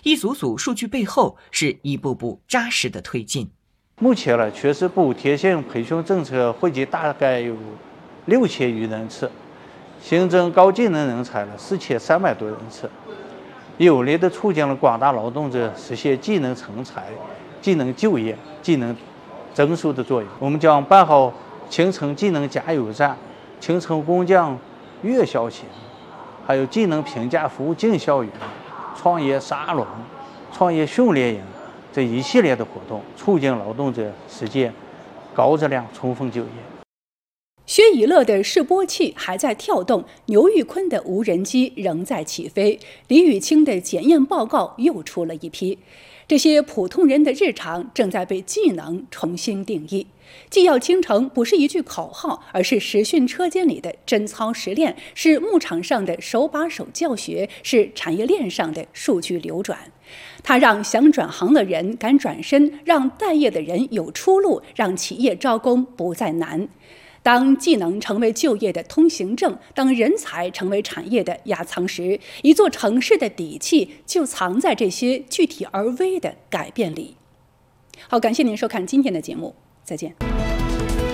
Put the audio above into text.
一组组数据背后是一步步扎实的推进。 目前呢，全市补贴性培训政策惠及大概有6000余人次，新增高技能人才了4300多人次，有力的促进了广大劳动者实现技能成才、技能就业、技能增速的作用。我们将办好青城技能加油站、青城工匠粤校行，还有技能评价服务进校园、创业沙龙、创业训练营这一系列的活动，促进劳动者实现高质量充分就业。 薛以乐的示波器还在跳动，牛玉坤的无人机仍在起飞，李宇清的检验报告又出了一批。这些普通人的日常正在被技能重新定义。技要倾城不是一句口号，而是实训车间里的真操实练，是牧场上的手把手教学，是产业链上的数据流转。它让想转行的人敢转身，让待业的人有出路，让企业招工不再难。当技能成为就业的通行证，当人才成为产业的压舱石，一座城市的底气就藏在这些具体而微的改变里。好，感谢您收看今天的节目，再见。